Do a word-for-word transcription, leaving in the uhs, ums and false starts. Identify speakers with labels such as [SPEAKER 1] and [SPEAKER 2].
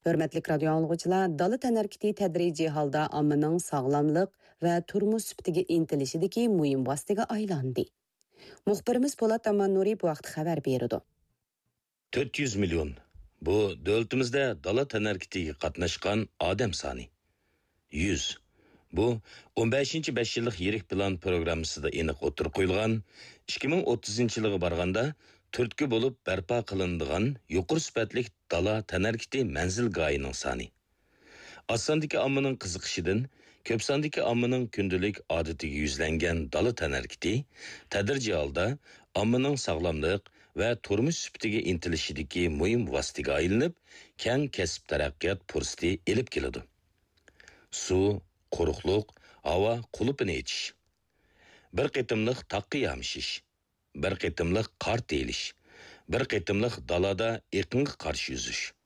[SPEAKER 1] Hörmətli radio anlıqçılar, dala tənərkiti tədrici halda amının sağlamlıq və turmuş sübtiga intilishidagi muhim vositaga aylandi. Muxbirimiz Polat Aman Nuri bu vaqt xabar berdi.
[SPEAKER 2] to'rt yuz million. Bu davlatimizda dala tənərkitiga qatnashgan odam soni. yuz. Bu o'n beshinchi besh yillik yirik plan programmasida aniq o'tirib qo'yilgan ikki ming o'ttizinchi yilga borganda turtki bo'lib barpo qilinadigan yuqori sifatli dala tənərkiti manzilgoyining soni. Osondagi ommaning qiziqishidan ko'p sondagi ommaning kundalik odatiga yuzlangan dala tənərkiti tadrijiy holda ommaning sog'lomlik va turmush sifatiga intilishidagi muhim vositaga aylanib, keng kasb taraqqiyot fursati elib keladi. Suv, quruqliq, havo qulupini echish, bir qitimliq taqqa yamishish, bir qitimliq qor telish, bir qitimliq dalada iqimga qarshi yuzish.